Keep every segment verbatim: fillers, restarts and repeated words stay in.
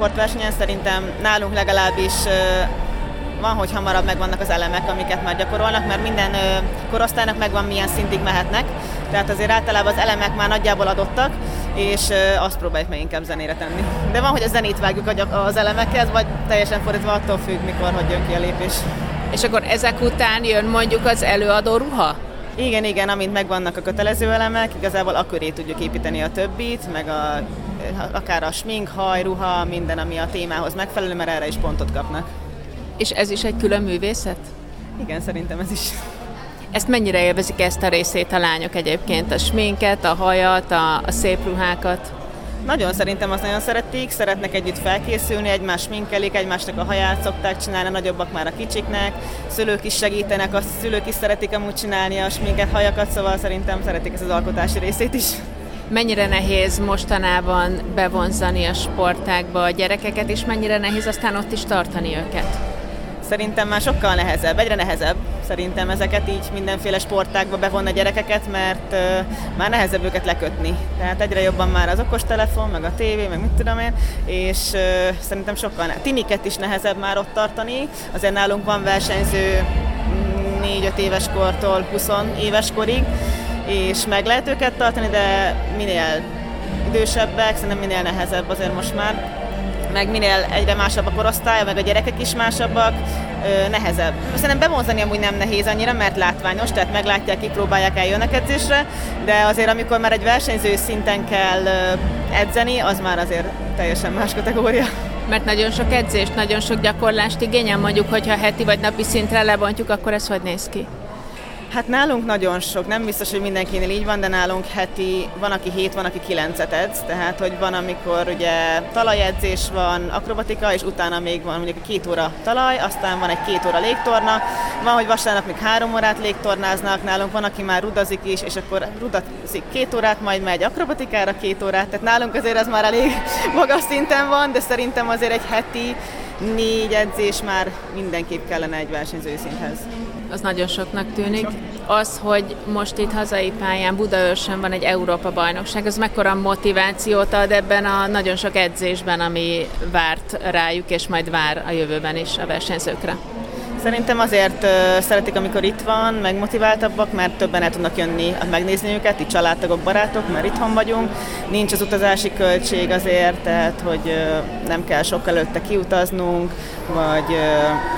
sportversenyen, szerintem nálunk legalábbis van, hogy hamarabb megvannak az elemek, amiket már gyakorolnak, mert minden korosztálynak megvan, milyen szintig mehetnek. Tehát azért általában az elemek már nagyjából adottak, és azt próbáljuk meg inkább zenére tenni. De van, hogy a zenét vágjuk az elemekhez, vagy teljesen fordítva, attól függ, mikor, hogy jön ki a lépés. És akkor ezek után jön mondjuk az előadó ruha? Igen, igen, amint megvannak a kötelező elemek, igazából akköré tudjuk építeni a többit, meg a, akár a smink, haj, ruha, minden, ami a témához megfelelő, mert erre is pontot kapnak. És ez is egy külön művészet? Igen, szerintem ez is. Ezt mennyire élvezik ezt a részét a lányok egyébként? A sminket, a hajat, a, a szép ruhákat? Nagyon, szerintem azt nagyon szeretik, szeretnek együtt felkészülni, egymás sminkelik, egymásnak a haját szokták csinálni, a nagyobbak már a kicsiknek, szülők is segítenek, a szülők is szeretik amúgy csinálni a sminket, hajakat, szóval szerintem szeretik ezt az alkotási részét is. Mennyire nehéz mostanában bevonzani a sportágba a gyerekeket, és mennyire nehéz aztán ott is tartani őket? Szerintem már sokkal nehezebb, egyre nehezebb szerintem ezeket így mindenféle sportágba bevonni a gyerekeket, mert uh, már nehezebb őket lekötni. Tehát egyre jobban már az okostelefon, meg a tévé, meg mit tudom én, és uh, szerintem sokkal ne- tiniket is nehezebb már ott tartani. Azért nálunk van versenyző négy-öt éves kortól húsz éves korig, és meg lehet őket tartani, de minél idősebbek, szerintem minél nehezebb azért most már. Meg minél egyre másabb a korosztálya, meg a gyerekek is másabbak, ö, nehezebb. Szerintem bevonzani amúgy nem nehéz annyira, mert látványos, tehát meglátják, kipróbálják, eljönnek edzésre, de azért amikor már egy versenyző szinten kell ö, edzeni, az már azért teljesen más kategória. Mert nagyon sok edzést, nagyon sok gyakorlást igényel, mondjuk, hogyha heti vagy napi szintre lebontjuk, akkor ez hogy néz ki? Hát nálunk nagyon sok, nem biztos, hogy mindenkinél így van, de nálunk heti, van, aki hét, van, aki kilencet edz, tehát hogy van, amikor ugye talajedzés van, akrobatika, és utána még van mondjuk két óra talaj, aztán van egy két óra légtorna, van, hogy vasárnap még három órát légtornáznak, nálunk van, aki már rudazik is, és akkor rudazik két órát, majd megy akrobatikára két órát, tehát nálunk azért az már elég magas szinten van, de szerintem azért egy heti négy edzés már mindenképp kellene egy versenyzői szinthez. Az nagyon soknak tűnik. Az, hogy most itt hazai pályán Budaörsön van egy Európa-bajnokság, az mekkora motivációt ad ebben a nagyon sok edzésben, ami várt rájuk, és majd vár a jövőben is a versenyzőkre? Szerintem azért uh, szeretik, amikor itt van, meg motiváltabbak, mert többen el tudnak jönni megnézni őket, itt családtagok, barátok, mert itthon vagyunk. Nincs az utazási költség azért, tehát hogy uh, nem kell sok előtte kiutaznunk, vagy uh,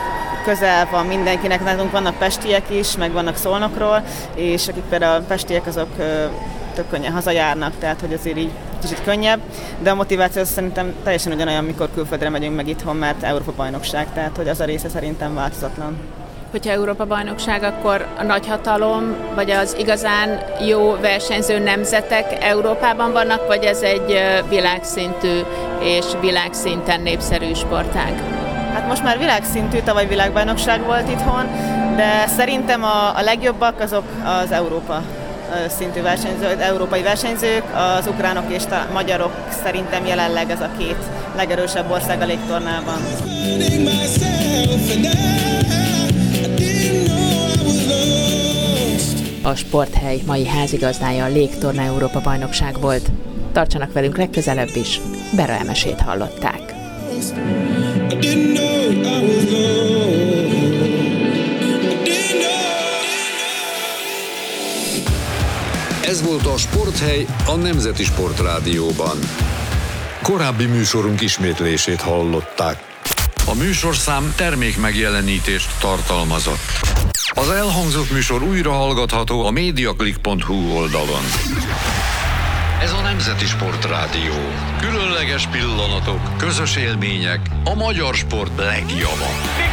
közel van mindenkinek, nálunk vannak pestiek is, meg vannak Szolnokról, és akik például a pestiek, azok uh, tök könnyen hazajárnak, tehát hogy azért így kicsit könnyebb, de a motiváció szerintem teljesen ugyanolyan, mikor külföldre megyünk meg itthon, mert Európa-bajnokság, tehát hogy az a része szerintem változatlan. Hogyha Európa-bajnokság, akkor a nagyhatalom, vagy az igazán jó versenyző nemzetek Európában vannak, vagy ez egy világszintű és világszinten népszerű sportág? Hát most már világszintű, tavaly világbajnokság volt itthon, de szerintem a, a legjobbak azok az Európa szintű versenyzők, európai versenyzők, az ukránok és a magyarok szerintem jelenleg ez a két legerősebb ország a légtornában. A Sporthely mai házigazdája a Légtorna Európa-bajnokság volt. Tartsanak velünk legközelebb is, Bera Emesét hallották. Ez volt a Sporthely a Nemzeti Sportrádióban. Korábbi műsorunk ismétlését hallották. A műsorszám termékmegjelenítést tartalmazott. Az elhangzott műsor újra hallgatható a mediaclick pont hu oldalon. Ez a Nemzeti Sportrádió. Különleges pillanatok, közös élmények, a magyar sport legjava.